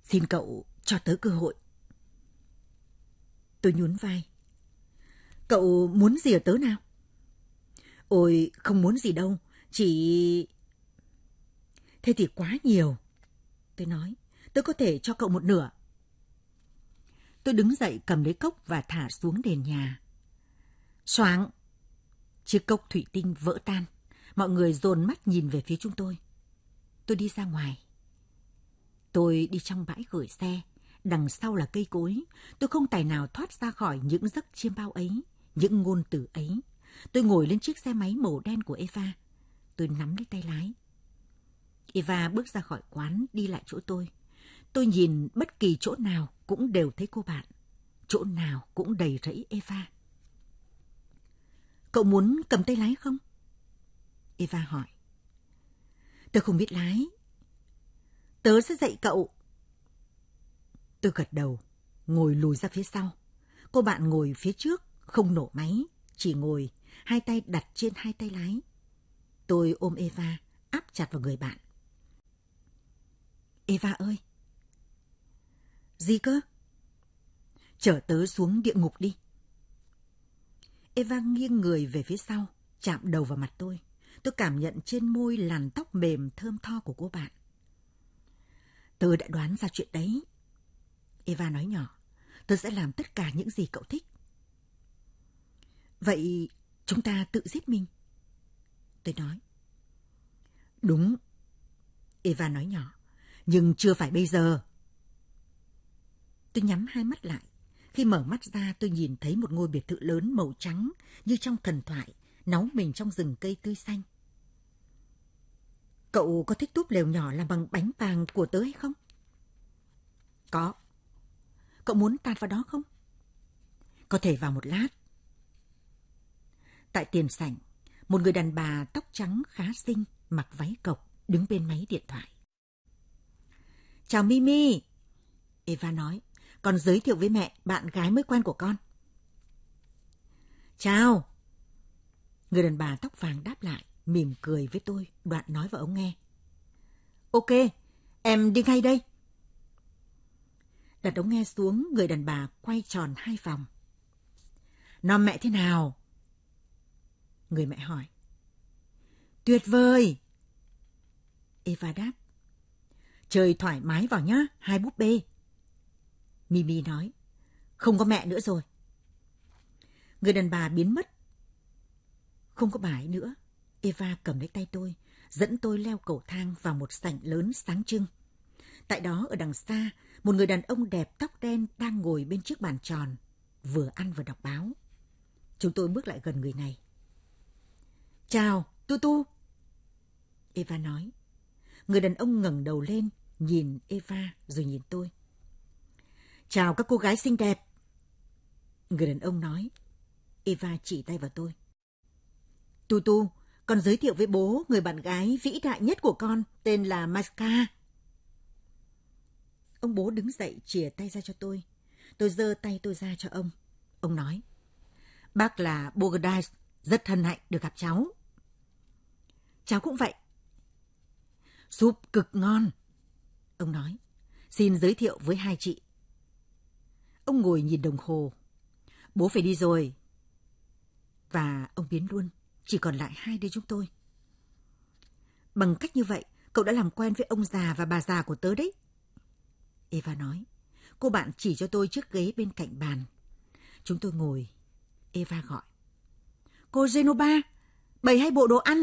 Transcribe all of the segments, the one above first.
Xin cậu cho tớ cơ hội. Tôi nhún vai. Cậu muốn gì ở tớ nào? Ôi, không muốn gì đâu, chỉ... Thế thì quá nhiều. Tôi nói, tôi có thể cho cậu một nửa. Tôi đứng dậy cầm lấy cốc và thả xuống nền nhà. Xoảng! Chiếc cốc thủy tinh vỡ tan. Mọi người dồn mắt nhìn về phía chúng tôi. Tôi đi ra ngoài. Tôi đi trong bãi gửi xe. Đằng sau là cây cối. Tôi không tài nào thoát ra khỏi những giấc chiêm bao ấy, những ngôn từ ấy. Tôi ngồi lên chiếc xe máy màu đen của Eva. Tôi nắm lấy tay lái. Eva bước ra khỏi quán, đi lại chỗ tôi. Tôi nhìn bất kỳ chỗ nào cũng đều thấy cô bạn. Chỗ nào cũng đầy rẫy Eva. Cậu muốn cầm tay lái không? Eva hỏi. Tôi không biết lái. Tớ sẽ dạy cậu. Tôi gật đầu, ngồi lùi ra phía sau. Cô bạn ngồi phía trước, không nổ máy, chỉ ngồi, hai tay đặt trên hai tay lái. Tôi ôm Eva, áp chặt vào người bạn. Eva ơi! Gì cơ? Chở tớ xuống địa ngục đi. Eva nghiêng người về phía sau, chạm đầu vào mặt tôi. Tôi cảm nhận trên môi làn tóc mềm thơm tho của cô bạn. Tớ đã đoán ra chuyện đấy. Eva nói nhỏ, tớ sẽ làm tất cả những gì cậu thích. Vậy chúng ta tự giết mình. Tôi nói. Đúng. Eva nói nhỏ, nhưng chưa phải bây giờ. Tôi nhắm hai mắt lại. Khi mở mắt ra tôi nhìn thấy một ngôi biệt thự lớn màu trắng như trong thần thoại, náu mình trong rừng cây tươi xanh. Cậu có thích túp lều nhỏ làm bằng bánh vàng của tớ hay không? Có. Cậu muốn tạt vào đó không? Có thể vào một lát. Tại tiền sảnh, một người đàn bà tóc trắng khá xinh, mặc váy cộc, đứng bên máy điện thoại. Chào Mimi. Eva nói, con giới thiệu với mẹ bạn gái mới quen của con. Chào. Người đàn bà tóc vàng đáp lại, mỉm cười với tôi, đoạn nói vào ống nghe. Ok, em đi ngay đây. Đặt ống nghe xuống, người đàn bà quay tròn hai vòng. Nom mẹ thế nào? Người mẹ hỏi. Tuyệt vời. Eva đáp. Chơi thoải mái vào nhá, hai búp bê. Mimi nói. Không có mẹ nữa rồi. Người đàn bà biến mất. Không có bà ấy nữa. Eva cầm lấy tay tôi, dẫn tôi leo cầu thang vào một sảnh lớn sáng trưng. Tại đó ở đằng xa, một người đàn ông đẹp tóc đen đang ngồi bên chiếc bàn tròn, vừa ăn vừa đọc báo. Chúng tôi bước lại gần người này. Chào, Tu. Eva nói. Người đàn ông ngẩng đầu lên, nhìn Eva rồi nhìn tôi. Chào các cô gái xinh đẹp. Người đàn ông nói. Eva chỉ tay vào tôi. Tu, con giới thiệu với bố người bạn gái vĩ đại nhất của con, tên là Maska. Ông bố đứng dậy chìa tay ra cho tôi. Tôi giơ tay tôi ra cho ông. Ông nói. Bác là Bogdais, rất hân hạnh được gặp cháu. Cháu cũng vậy. Súp cực ngon. Ông nói. Xin giới thiệu với hai chị. Ông ngồi nhìn đồng hồ. Bố phải đi rồi. Và ông biến luôn. Chỉ còn lại hai đứa chúng tôi. Bằng cách như vậy, cậu đã làm quen với ông già và bà già của tớ đấy. Eva nói. Cô bạn chỉ cho tôi chiếc ghế bên cạnh bàn. Chúng tôi ngồi. Eva gọi. Cô Genova, bày hai bộ đồ ăn.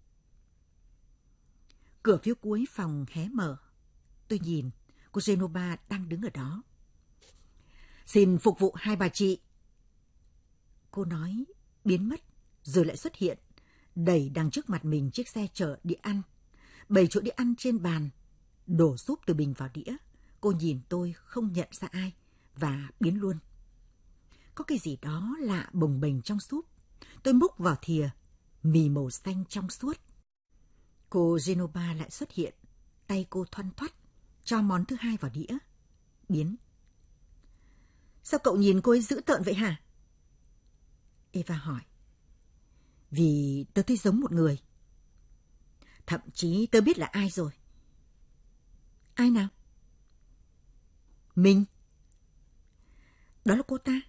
Cửa phía cuối phòng hé mở. Tôi nhìn, cô Genova đang đứng ở đó. Xin phục vụ hai bà chị. Cô nói, biến mất, rồi lại xuất hiện, đẩy đằng trước mặt mình chiếc xe chở đĩa ăn. Bày chỗ đĩa ăn trên bàn, đổ súp từ bình vào đĩa. Cô nhìn tôi không nhận ra ai, và biến luôn. Có cái gì đó lạ bồng bềnh trong súp. Tôi múc vào thìa, mì màu xanh trong suốt. Cô Genova lại xuất hiện, tay cô thoăn thoắt, cho món thứ hai vào đĩa. Biến. Sao cậu nhìn cô ấy dữ tợn vậy hả? Eva hỏi. Vì tớ thấy giống một người. Thậm chí tớ biết là ai rồi. Ai nào? Mình. Đó là cô ta.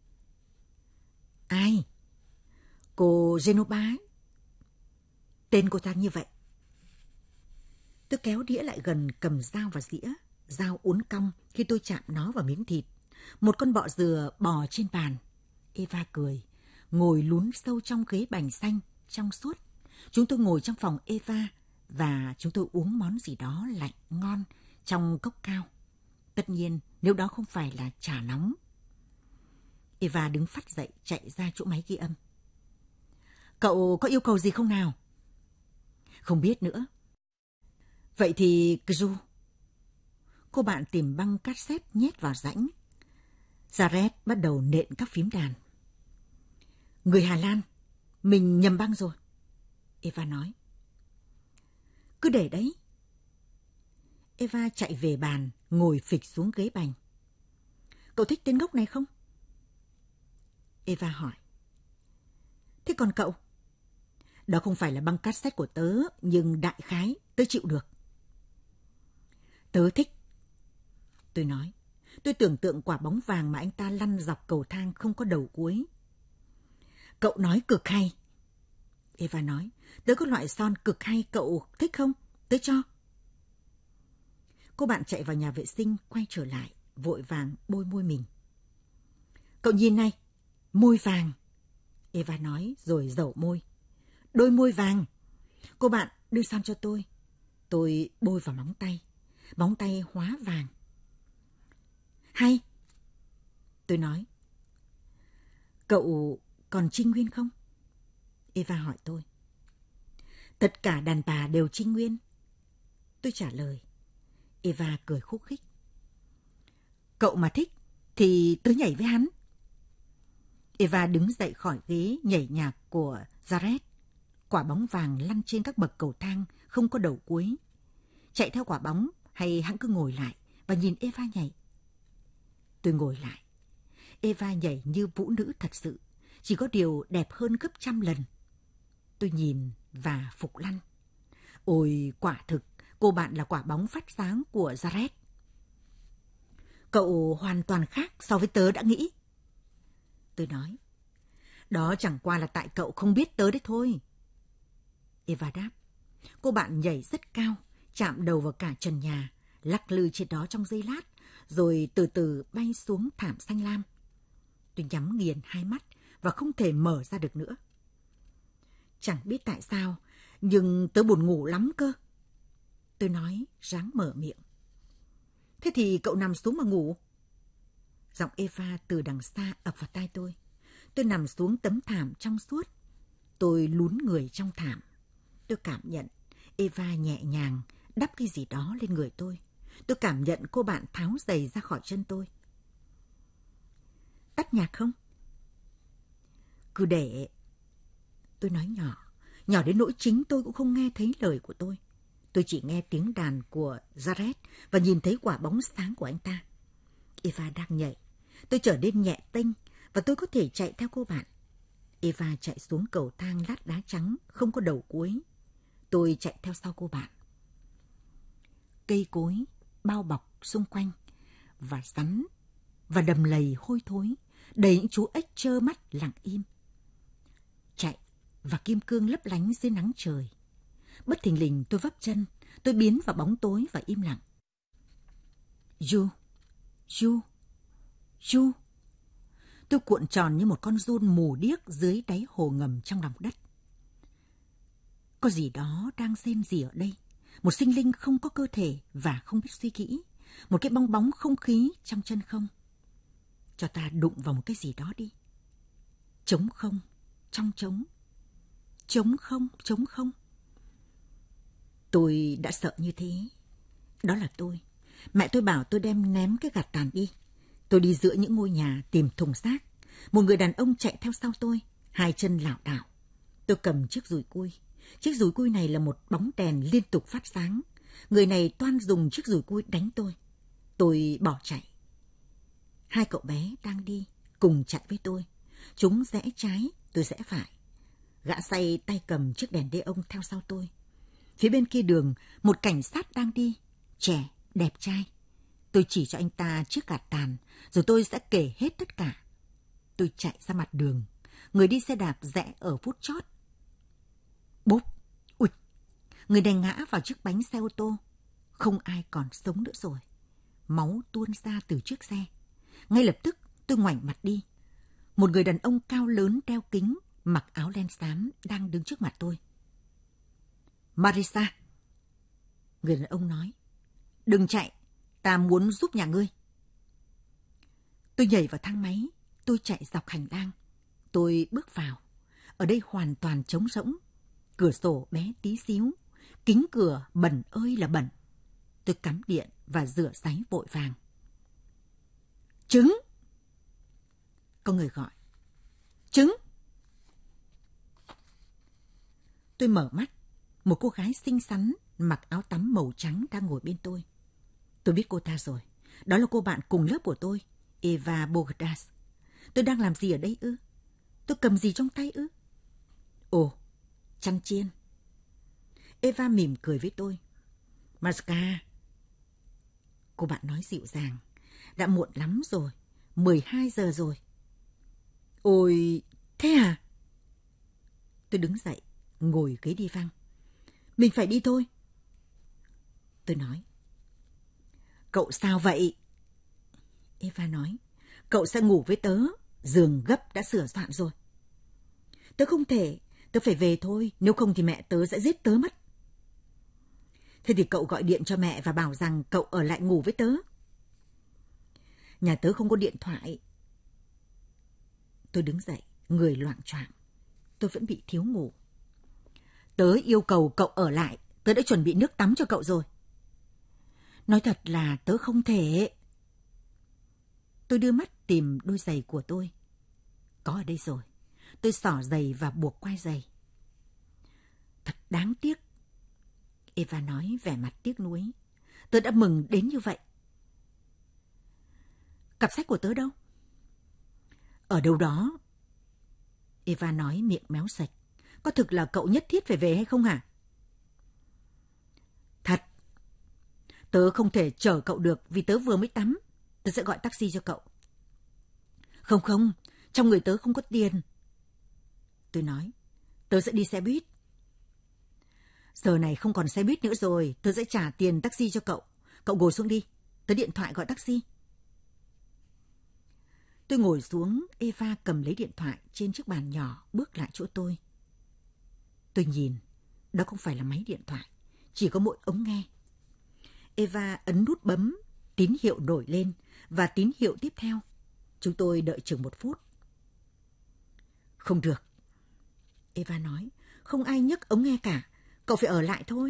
Ai? Cô Genova ấy. Tên cô ta như vậy. Tôi kéo đĩa lại gần, cầm dao và dĩa. Dao uốn cong khi tôi chạm nó vào miếng thịt. Một con bọ dừa bò trên bàn. Eva cười, ngồi lún sâu trong ghế bành xanh, trong suốt. Chúng tôi ngồi trong phòng Eva và chúng tôi uống món gì đó lạnh ngon trong cốc cao. Tất nhiên, nếu đó không phải là trà nóng. Eva đứng phắt dậy, chạy ra chỗ máy ghi âm. Cậu có yêu cầu gì không nào? Không biết nữa. Vậy thì Kju. Cô bạn tìm băng cassette nhét vào rãnh. Jared bắt đầu nện các phím đàn. Người Hà Lan, mình nhầm băng rồi. Eva nói. Cứ để đấy. Eva chạy về bàn, ngồi phịch xuống ghế bành. Cậu thích tên gốc này không? Eva hỏi. Thế còn cậu? Đó không phải là băng cassette của tớ, nhưng đại khái tớ chịu được. Tớ thích. Tôi nói. Tôi tưởng tượng quả bóng vàng mà anh ta lăn dọc cầu thang không có đầu cuối. Cậu nói cực hay. Eva nói. Tớ có loại son cực hay, cậu thích không? Tớ cho. Cô bạn chạy vào nhà vệ sinh, quay trở lại, vội vàng bôi môi mình. Cậu nhìn này, môi vàng. Eva nói rồi dẩu môi. Đôi môi vàng. Cô bạn đưa son cho tôi. Tôi bôi vào móng tay. Móng tay hóa vàng. Hay. Tôi nói. Cậu còn trinh nguyên không? Eva hỏi tôi. Tất cả đàn bà đều trinh nguyên. Tôi trả lời. Eva cười khúc khích. Cậu mà thích thì tớ nhảy với hắn. Eva đứng dậy khỏi ghế nhảy nhạc của Jared. Quả bóng vàng lăn trên các bậc cầu thang không có đầu cuối. Chạy theo quả bóng hay hắn cứ ngồi lại và nhìn Eva nhảy? Tôi ngồi lại. Eva nhảy như vũ nữ thật sự, chỉ có điều đẹp hơn gấp 100 lần. Tôi nhìn và phục lăn. Ôi, quả thực, cô bạn là quả bóng phát sáng của Jared. Cậu hoàn toàn khác so với tớ đã nghĩ. Tôi nói. Đó chẳng qua là tại cậu không biết tớ đấy thôi. Eva đáp. Cô bạn nhảy rất cao, chạm đầu vào cả trần nhà, lắc lư trên đó trong giây lát, rồi từ từ bay xuống thảm xanh lam. Tôi nhắm nghiền hai mắt và không thể mở ra được nữa. Chẳng biết tại sao, nhưng tớ buồn ngủ lắm cơ. Tôi nói, ráng mở miệng. Thế thì cậu nằm xuống mà ngủ. Giọng Eva từ đằng xa ập vào tai tôi. Tôi nằm xuống tấm thảm trong suốt. Tôi lún người trong thảm. Tôi cảm nhận Eva nhẹ nhàng đắp cái gì đó lên người tôi. Tôi cảm nhận cô bạn tháo giày ra khỏi chân tôi. Tắt nhạc không? Cứ để. Tôi nói nhỏ. Nhỏ đến nỗi chính tôi cũng không nghe thấy lời của tôi. Tôi chỉ nghe tiếng đàn của Jared và nhìn thấy quả bóng sáng của anh ta. Eva đang nhảy. Tôi trở nên nhẹ tênh và tôi có thể chạy theo cô bạn. Eva chạy xuống cầu thang lát đá trắng, không có đầu cuối. Tôi chạy theo sau cô bạn. Cây cối bao bọc xung quanh và rắn và đầm lầy hôi thối, đầy những chú ếch trơ mắt lặng im. Chạy và kim cương lấp lánh dưới nắng trời. Bất thình lình tôi vấp chân, tôi biến vào bóng tối và im lặng. Yu, Yu, Yu. Tôi cuộn tròn như một con giun mù điếc dưới đáy hồ ngầm trong lòng đất. Có gì đó đang rên rỉ ở đây. Một sinh linh không có cơ thể và không biết suy nghĩ. Một cái bong bóng không khí trong chân không. Cho ta đụng vào một cái gì đó đi. Trống không, trong trống. Trống không, trống không. Tôi đã sợ như thế. Đó là tôi. Mẹ tôi bảo tôi đem ném cái gạt tàn đi. Tôi đi giữa những ngôi nhà tìm thùng rác. Một người đàn ông chạy theo sau tôi, hai chân lảo đảo. Tôi cầm chiếc dùi cui. Chiếc dùi cui này là một bóng đèn liên tục phát sáng. Người này toan dùng chiếc dùi cui đánh tôi. Tôi bỏ chạy. Hai cậu bé đang đi, cùng chạy với tôi. Chúng rẽ trái, tôi rẽ phải. Gã say tay cầm chiếc đèn đê ông theo sau tôi. Phía bên kia đường, một cảnh sát đang đi, trẻ, đẹp trai. Tôi chỉ cho anh ta chiếc gạt tàn, rồi tôi sẽ kể hết tất cả. Tôi chạy ra mặt đường. Người đi xe đạp rẽ ở phút chót. Bốp! Ụt! Người này ngã vào chiếc bánh xe ô tô. Không ai còn sống nữa rồi. Máu tuôn ra từ chiếc xe. Ngay lập tức tôi ngoảnh mặt đi. Một người đàn ông cao lớn đeo kính, mặc áo len xám đang đứng trước mặt tôi. Marisa! Người đàn ông nói. Đừng chạy, ta muốn giúp nhà ngươi. Tôi nhảy vào thang máy, tôi chạy dọc hành lang. Tôi bước vào. Ở đây hoàn toàn trống rỗng. Cửa sổ bé tí xíu. Kính cửa bẩn ơi là bẩn. Tôi cắm điện và rửa ráy vội vàng. Trứng! Có người gọi. Trứng! Tôi mở mắt. Một cô gái xinh xắn mặc áo tắm màu trắng đang ngồi bên tôi. Tôi biết cô ta rồi. Đó là cô bạn cùng lớp của tôi, Eva Bogdas. Tôi đang làm gì ở đây ư? Tôi cầm gì trong tay ư? Ồ, chăn chiên. Eva mỉm cười với tôi. Maska. Cô bạn nói dịu dàng. Đã muộn lắm rồi. 12 giờ rồi. Ôi, thế à? Tôi đứng dậy, ngồi ghế đi văng. Mình phải đi thôi. Tôi nói. Cậu sao vậy? Eva nói. Cậu sẽ ngủ với tớ. Giường gấp đã sửa soạn rồi. Tớ không thể. Tớ phải về thôi. Nếu không thì mẹ tớ sẽ giết tớ mất. Thế thì cậu gọi điện cho mẹ và bảo rằng cậu ở lại ngủ với tớ. Nhà tớ không có điện thoại. Tôi đứng dậy, người loạng choạng. Tôi vẫn bị thiếu ngủ. Tớ yêu cầu cậu ở lại. Tớ đã chuẩn bị nước tắm cho cậu rồi. Nói thật là tớ không thể. Tôi đưa mắt tìm đôi giày của tôi. Có ở đây rồi. Tôi xỏ giày và buộc quai giày. Thật đáng tiếc. Eva nói vẻ mặt tiếc nuối. Tớ đã mừng đến như vậy. Cặp sách của tớ đâu? Ở đâu đó. Eva nói miệng méo sạch. Có thực là cậu nhất thiết phải về hay không hả? Thật. Tớ không thể chở cậu được vì tớ vừa mới tắm. Tớ sẽ gọi taxi cho cậu. Không, trong người tớ không có tiền. Tôi nói, tớ sẽ đi xe buýt. Giờ này không còn xe buýt nữa rồi, tớ sẽ trả tiền taxi cho cậu. Cậu ngồi xuống đi, tớ điện thoại gọi taxi. Tôi ngồi xuống, Eva cầm lấy điện thoại trên chiếc bàn nhỏ bước lại chỗ tôi. Tôi nhìn, đó không phải là máy điện thoại, chỉ có một ống nghe. Eva ấn nút bấm, tín hiệu nổi lên và tín hiệu tiếp theo. Chúng tôi đợi chừng 1 phút. Không được. Eva nói, không ai nhấc ống nghe cả, cậu phải ở lại thôi.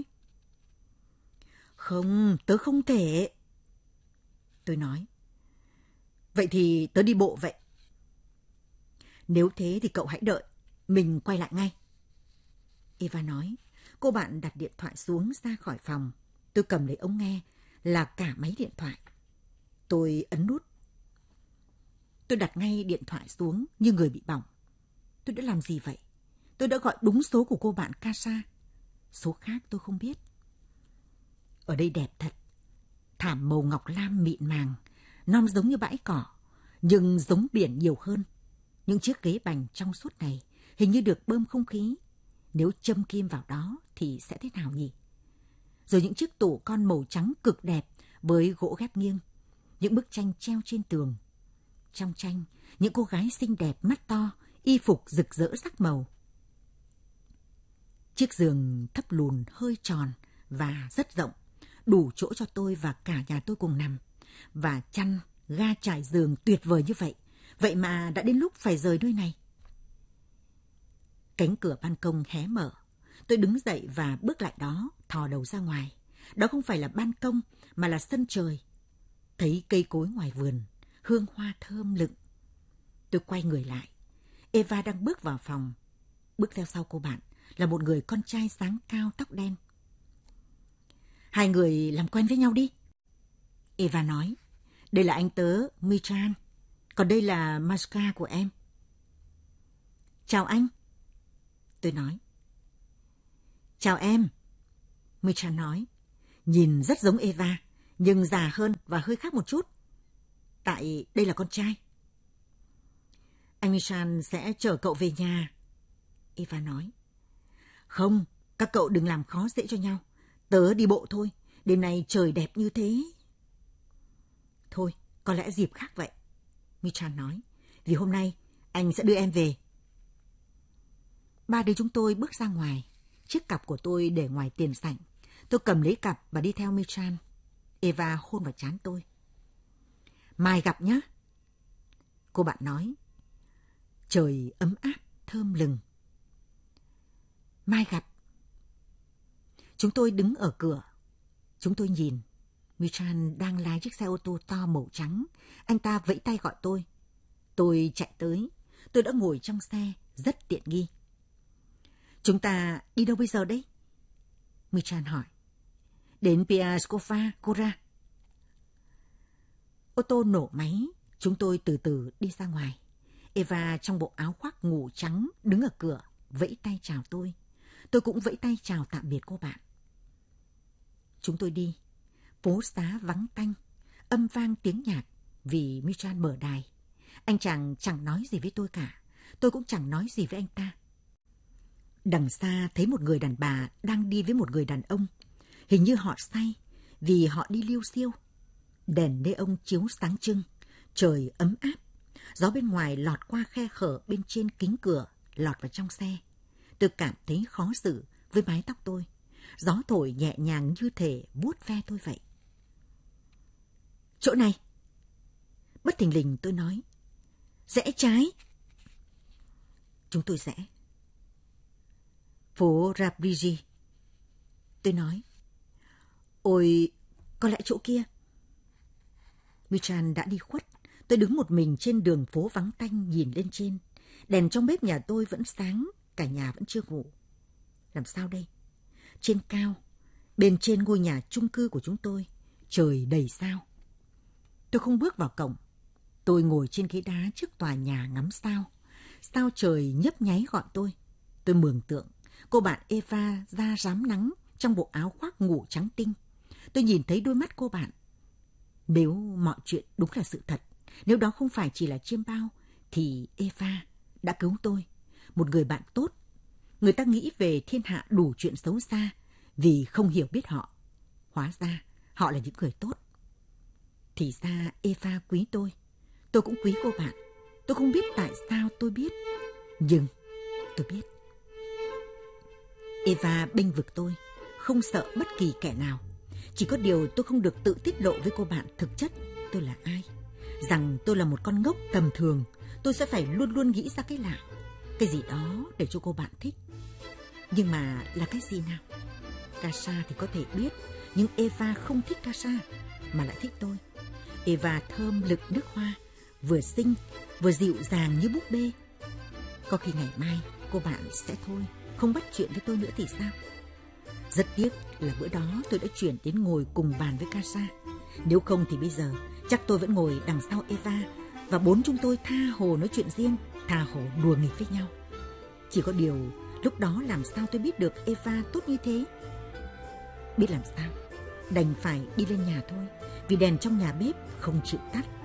Không, tớ không thể. Tôi nói. Vậy thì tớ đi bộ vậy. Nếu thế thì cậu hãy đợi, mình quay lại ngay. Eva nói. Cô bạn đặt điện thoại xuống ra khỏi phòng. Tôi cầm lấy ống nghe, là cả máy điện thoại. Tôi ấn nút. Tôi đặt ngay điện thoại xuống như người bị bỏng. Tôi đã làm gì vậy? Tôi đã gọi đúng số của cô bạn Casa. Số khác tôi không biết. Ở đây đẹp thật. Thảm màu ngọc lam mịn màng, non giống như bãi cỏ, nhưng giống biển nhiều hơn. Những chiếc ghế bành trong suốt này hình như được bơm không khí. Nếu châm kim vào đó thì sẽ thế nào nhỉ? Rồi những chiếc tủ con màu trắng cực đẹp với gỗ ghép nghiêng. Những bức tranh treo trên tường. Trong tranh, những cô gái xinh đẹp mắt to, y phục rực rỡ sắc màu. Chiếc giường thấp lùn hơi tròn và rất rộng, đủ chỗ cho tôi và cả nhà tôi cùng nằm. Và chăn, ga trải giường tuyệt vời như vậy. Vậy mà đã đến lúc phải rời nơi này. Cánh cửa ban công hé mở. Tôi đứng dậy và bước lại đó, thò đầu ra ngoài. Đó không phải là ban công, mà là sân trời. Thấy cây cối ngoài vườn, hương hoa thơm lựng. Tôi quay người lại. Eva đang bước vào phòng. Bước theo sau cô bạn là một người con trai dáng cao tóc đen. Hai người làm quen với nhau đi. Eva nói. Đây là anh tớ, Michan. Còn đây là Maska của em. Chào anh. Tôi nói. Chào em. Michan nói. Nhìn rất giống Eva, nhưng già hơn và hơi khác một chút. Tại đây là con trai. Anh Michan sẽ chở cậu về nhà, Eva nói. Không, các cậu đừng làm khó dễ cho nhau. Tớ đi bộ thôi, đêm nay trời đẹp như thế. Thôi, có lẽ dịp khác vậy, Michan nói, vì hôm nay anh sẽ đưa em về. Ba đứa chúng tôi bước ra ngoài. Chiếc cặp của tôi để ngoài tiền sảnh. Tôi cầm lấy cặp và đi theo Michan. Eva hôn vào trán tôi. Mai gặp nhé, cô bạn nói. Trời ấm áp, thơm lừng. Mai gặp. Chúng tôi đứng ở cửa. Chúng tôi nhìn. Michan đang lái chiếc xe ô tô to màu trắng. Anh ta vẫy tay gọi tôi. Tôi chạy tới. Tôi đã ngồi trong xe, rất tiện nghi. Chúng ta đi đâu bây giờ đấy? Michan hỏi. Đến Piaskova, Kora. Ô tô nổ máy. Chúng tôi từ từ đi ra ngoài. Eva trong bộ áo khoác ngủ trắng đứng ở cửa, vẫy tay chào tôi. Tôi cũng vẫy tay chào tạm biệt cô bạn. Chúng tôi đi. Phố xá vắng tanh, âm vang tiếng nhạc vì Michan mở đài. Anh chàng chẳng nói gì với tôi cả. Tôi cũng chẳng nói gì với anh ta. Đằng xa thấy một người đàn bà đang đi với một người đàn ông. Hình như họ say vì họ đi liêu xiêu. Đèn neon chiếu sáng trưng, trời ấm áp. Gió bên ngoài lọt qua khe hở bên trên kính cửa, lọt vào trong xe. Tôi cảm thấy khó xử với mái tóc tôi. Gió thổi nhẹ nhàng như thể vuốt ve tôi vậy. Chỗ này. Bất thình lình tôi nói. Rẽ trái. Chúng tôi rẽ. Phố Rabrigi. Tôi nói. Ôi, có lẽ chỗ kia. Michan đã đi khuất. Tôi đứng một mình trên đường phố vắng tanh nhìn lên trên. Đèn trong bếp nhà tôi vẫn sáng, cả nhà vẫn chưa ngủ. Làm sao đây? Trên cao, bên trên ngôi nhà chung cư của chúng tôi, trời đầy sao. Tôi không bước vào cổng. Tôi ngồi trên ghế đá trước tòa nhà ngắm sao. Sao trời nhấp nháy gọi tôi. Tôi mường tượng cô bạn Eva ra rám nắng trong bộ áo khoác ngủ trắng tinh. Tôi nhìn thấy đôi mắt cô bạn. Nếu mọi chuyện đúng là sự thật, nếu đó không phải chỉ là chiêm bao, thì Eva đã cứu tôi, một người bạn tốt. Người ta nghĩ về thiên hạ đủ chuyện xấu xa vì không hiểu biết họ. Hóa ra họ là những người tốt. Thì ra Eva quý tôi cũng quý cô bạn. Tôi không biết tại sao tôi biết, nhưng tôi biết. Eva bênh vực tôi, không sợ bất kỳ kẻ nào. Chỉ có điều tôi không được tự tiết lộ với cô bạn thực chất tôi là ai. Rằng tôi là một con ngốc tầm thường. Tôi sẽ phải luôn luôn nghĩ ra cái lạ, cái gì đó để cho cô bạn thích. Nhưng mà là cái gì nào? Kasha thì có thể biết, nhưng Eva không thích Kasha, mà lại thích tôi. Eva thơm lựng nước hoa, vừa xinh, vừa dịu dàng như búp bê. Có khi ngày mai cô bạn sẽ thôi, không bắt chuyện với tôi nữa thì sao? Rất tiếc là bữa đó tôi đã chuyển đến ngồi cùng bàn với Kasha. Nếu không thì bây giờ chắc tôi vẫn ngồi đằng sau Eva và bốn chúng tôi tha hồ nói chuyện riêng, tha hồ đùa nghịch với nhau. Chỉ có điều lúc đó làm sao tôi biết được Eva tốt như thế? Biết làm sao? Đành phải đi lên nhà thôi, vì đèn trong nhà bếp không chịu tắt.